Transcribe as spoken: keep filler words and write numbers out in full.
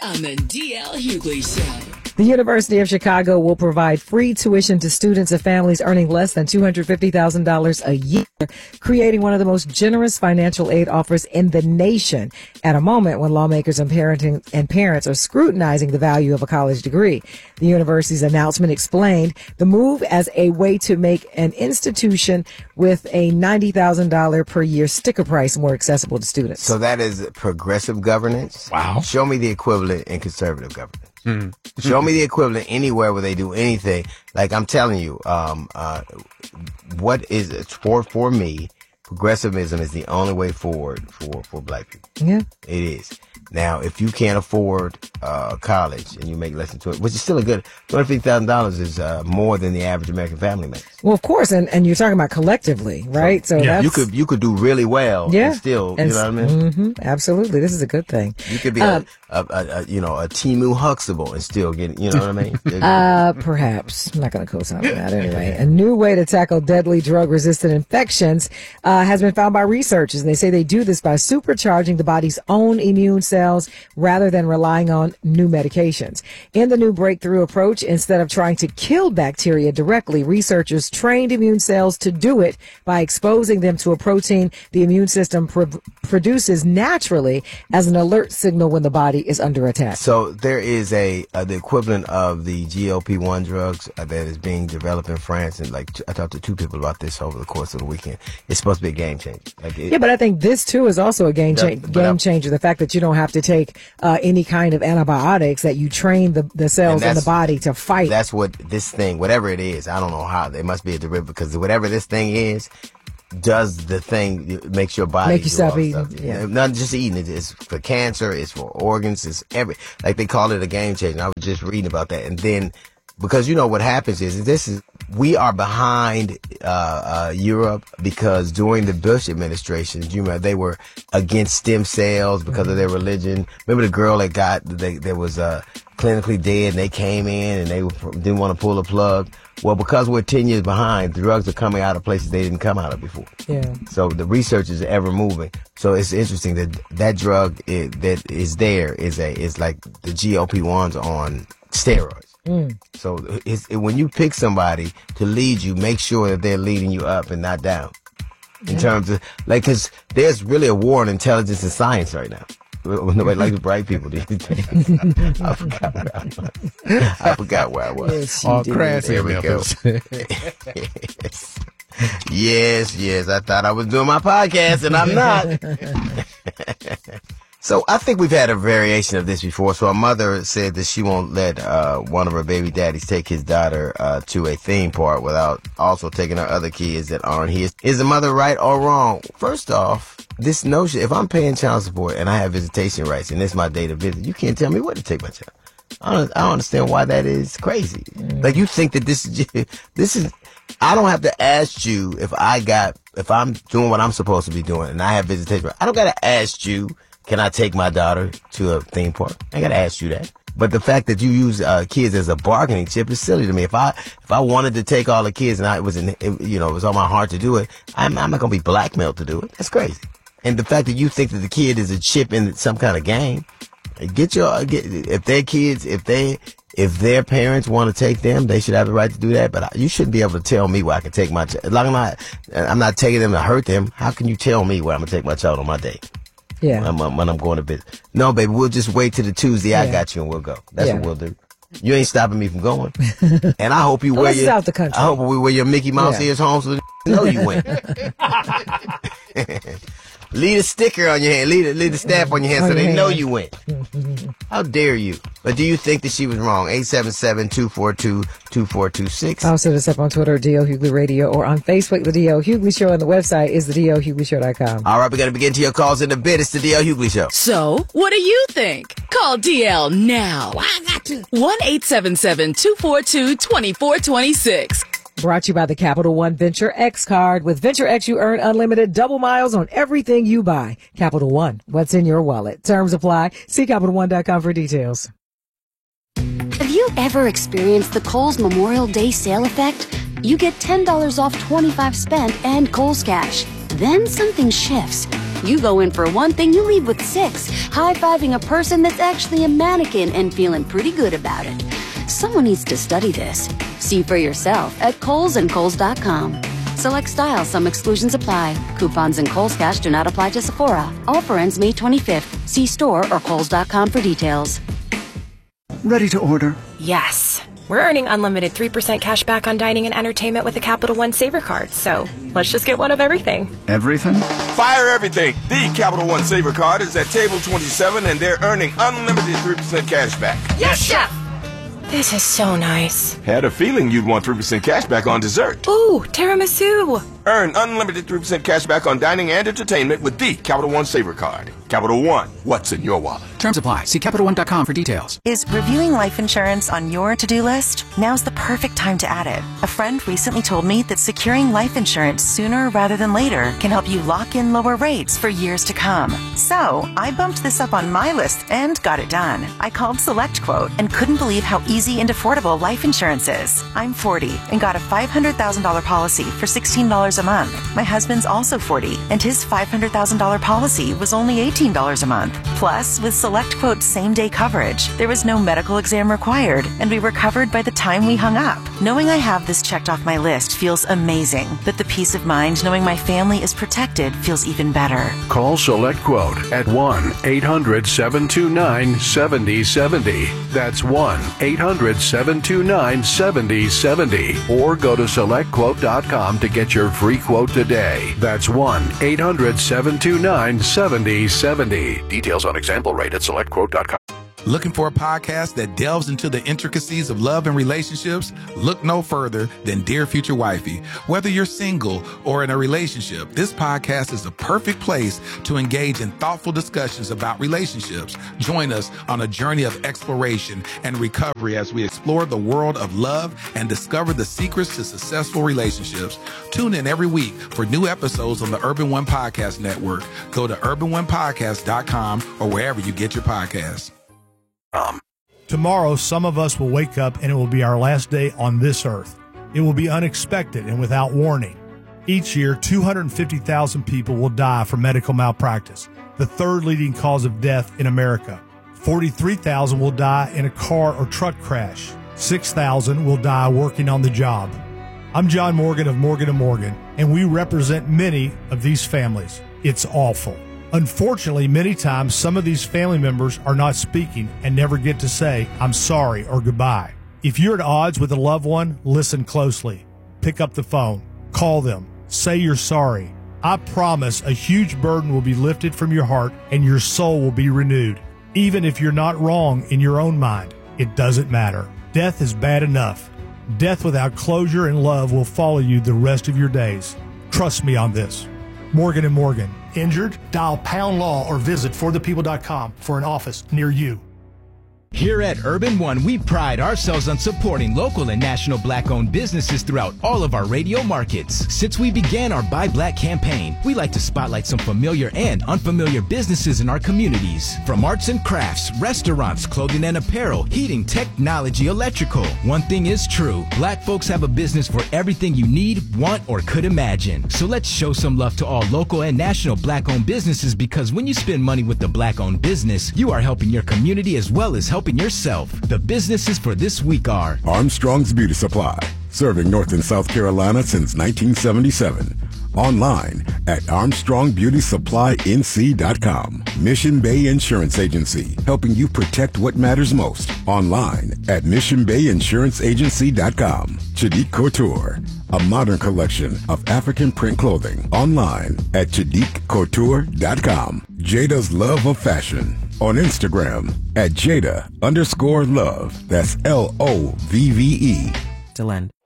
on the D L Hughley Show. The University of Chicago will provide free tuition to students of families earning less than two hundred fifty thousand dollars a year, creating one of the most generous financial aid offers in the nation at a moment when lawmakers and parenting and parents are scrutinizing the value of a college degree. The university's announcement explained the move as a way to make an institution with a ninety thousand dollars per year sticker price more accessible to students. So that is progressive governance. Wow. Show me the equivalent in conservative governance. Mm. Show me the equivalent anywhere where they do anything. Like I'm telling you, um, uh, what is it for, for me, progressivism is the only way forward for, for black people. Yeah. It is. Now, if you can't afford uh, college and you make less than twenty, which is still a good two hundred fifty thousand dollars is uh, more than the average American family makes. Well, of course, and, and you're talking about collectively, right? So, so yeah, that's, you could you could do really well. Yeah, and still, and, you know what I mean? Mm-hmm, absolutely, this is a good thing. You could be um, a, a, a, a you know a Timu Huxtable and still get, you know what I mean? uh, perhaps I'm not going to co-sign on that anyway. A new way to tackle deadly drug-resistant infections uh, has been found by researchers, and they say they do this by supercharging the body's own immune cells rather rather than relying on new medications. In the new breakthrough approach, instead of trying to kill bacteria directly, researchers trained immune cells to do it by exposing them to a protein the immune system pro- produces naturally as an alert signal when the body is under attack. So there is a uh, the equivalent of the G L P one drugs uh, that is being developed in France, and like I talked to two people about this over the course of the weekend. It's supposed to be a game changer. Like it, yeah, but I think this too is also a game cha- game changer. The fact that you don't have to take uh, any kind of antibiotics, that you train the, the cells in the body to fight. That's what this thing, whatever it is, I don't know how, it must be a derivative, because whatever this thing is, does the thing, it makes your body make you stop eating. Stuff. Yeah. Not just eating, it's for cancer, it's for organs, it's every, like they call it a game changer. I was just reading about that. And then, because you know what happens is, this is, we are behind uh, uh Europe, because during the Bush administration, you remember, they were against stem cells because mm-hmm. of their religion. Remember the girl that got, they, there was uh, clinically dead, and they came in and they were, didn't want to pull the plug. Well, because we're ten years behind, the drugs are coming out of places they didn't come out of before. Yeah. So the research is ever moving. So it's interesting that that drug is, that is there is a is like the G L P ones on steroids. Mm. So it's, it, when you pick somebody to lead you, make sure that they're leading you up and not down. In yeah. terms of, like, because there's really a war on intelligence and science right now. Nobody likes bright people these days. I forgot where I was. I forgot where I was. Yes, all crass. Here we go. yes. yes, yes. I thought I was doing my podcast, and I'm not. So I think we've had a variation of this before. So a mother said that she won't let uh, one of her baby daddies take his daughter uh, to a theme park without also taking her other kids that aren't his. Is the mother right or wrong? First off, this notion, if I'm paying child support and I have visitation rights and it's my day to visit, you can't tell me where to take my child. I don't, I don't understand why that is crazy. Mm. Like, you think that this is, this is, I don't have to ask you if I got, if I'm doing what I'm supposed to be doing and I have visitation rights. I don't got to ask you, can I take my daughter to a theme park? I got to ask you that. But the fact that you use uh, kids as a bargaining chip is silly to me. If I if I wanted to take all the kids and I it was in, it, you know, it was on my heart to do it, I'm, I'm not going to be blackmailed to do it. That's crazy. And the fact that you think that the kid is a chip in some kind of game, get your get if their kids, if they if their parents want to take them, they should have the right to do that. But you shouldn't be able to tell me where I can take my child. Like I'm not, I'm not taking them to hurt them. How can you tell me where I'm gonna take my child on my date? Yeah. When I'm, when I'm going to visit. No, baby, we'll just wait till the Tuesday. Yeah. I got you, and we'll go. That's yeah. what we'll do. You ain't stopping me from going. And I hope you wear your out the country. I hope we wear your Mickey Mouse yeah. ears home so they know you went. Leave a sticker on your hand. Leave, leave the staff on your hand on so your they hand. know you went. How dare you? But do you think that she was wrong? eight seven seven, two four two, two four two six. Also, us up on Twitter, D L Hughley Radio, or on Facebook, The D L Hughley Show, and the website is the D L Hughley Show dot com. All right, we're going to begin to your calls in a bit. It's The D L Hughley Show. So, what do you think? Call D L now. I got to. one eight seven seven, two four two, two four two six. Brought to you by the Capital One Venture X card. With Venture X, you earn unlimited double miles on everything you buy. Capital One, what's in your wallet? Terms apply. See Capital One dot com for details. Have you ever experienced the Kohl's Memorial Day sale effect? You get ten dollars off twenty-five spent and Kohl's Cash. Then something shifts. You go in for one thing, you leave with six, high-fiving a person that's actually a mannequin and feeling pretty good about it. Someone needs to study this. See for yourself at Kohl's and Kohl's dot com. Select styles, some exclusions apply. Coupons and Kohl's Cash do not apply to Sephora. Offer ends May twenty-fifth. See store or Kohl's dot com for details. Ready to order? Yes. We're earning unlimited three percent cash back on dining and entertainment with the Capital One Saver Card, so let's just get one of everything. Everything? Fire everything! The Capital One Saver Card is at table twenty-seven and they're earning unlimited three percent cash back. Yes, Chef! This is so nice. Had a feeling you'd want three percent cash back on dessert. Ooh, tiramisu! Earn unlimited three percent cash back on dining and entertainment with the Capital One Saver Card. Capital One, what's in your wallet? Terms apply. See Capital One dot com for details. Is reviewing life insurance on your to-do list? Now's the perfect time to add it. A friend recently told me that securing life insurance sooner rather than later can help you lock in lower rates for years to come. So, I bumped this up on my list and got it done. I called SelectQuote and couldn't believe how easy and affordable life insurance is. I'm forty and got a five hundred thousand dollars policy for sixteen dollars a month. My husband's also forty and his five hundred thousand dollars policy was only eighteen dollars a month. Plus, with SelectQuote's same-day coverage, there was no medical exam required, and we were covered by the time we hung up. Knowing I have this checked off my list feels amazing, but the peace of mind knowing my family is protected feels even better. Call SelectQuote at one eight hundred seven two nine seven zero seven zero. That's one eight hundred seven two nine seven zero seven zero. Or go to select quote dot com to get your free quote today. That's one eight hundred seven two nine seven zero seven zero. Details on example rate at select quote dot com. Looking for a podcast that delves into the intricacies of love and relationships? Look no further than Dear Future Wifey. Whether you're single or in a relationship, this podcast is the perfect place to engage in thoughtful discussions about relationships. Join us on a journey of exploration and recovery as we explore the world of love and discover the secrets to successful relationships. Tune in every week for new episodes on the Urban One Podcast Network. Go to urban one podcast dot com or wherever you get your podcasts. Um. Tomorrow, some of us will wake up and it will be our last day on this earth. It will be unexpected and without warning. Each year, two hundred fifty thousand people will die from medical malpractice, the third leading cause of death in America. forty-three thousand will die in a car or truck crash. six thousand will die working on the job. I'm John Morgan of Morgan and Morgan, and we represent many of these families. It's awful. Unfortunately, many times some of these family members are not speaking and never get to say, I'm sorry or goodbye. If you're at odds with a loved one, listen closely. Pick up the phone. Call them. Say you're sorry. I promise a huge burden will be lifted from your heart and your soul will be renewed. Even if you're not wrong in your own mind, it doesn't matter. Death is bad enough. Death without closure and love will follow you the rest of your days. Trust me on this. Morgan and Morgan. Injured? Dial pound law or visit for the people dot com for an office near you. Here at Urban One, we pride ourselves on supporting local and national Black-owned businesses throughout all of our radio markets. Since we began our Buy Black campaign, we like to spotlight some familiar and unfamiliar businesses in our communities. From arts and crafts, restaurants, clothing and apparel, heating, technology, electrical. One thing is true, Black folks have a business for everything you need, want, or could imagine. So let's show some love to all local and national Black-owned businesses, because when you spend money with the Black-owned business, you are helping your community as well as helping yourself. The businesses for this week are Armstrong's Beauty Supply, serving North and South Carolina since nineteen seventy-seven. Online at armstrong beauty supply n c dot com. Mission Bay Insurance Agency, helping you protect what matters most. Online at mission bay insurance agency dot com. Chedique Couture, a modern collection of African print clothing. Online at chedique couture dot com. Jada's Love of Fashion. On Instagram at Jada underscore love. That's L O V V E. To lend.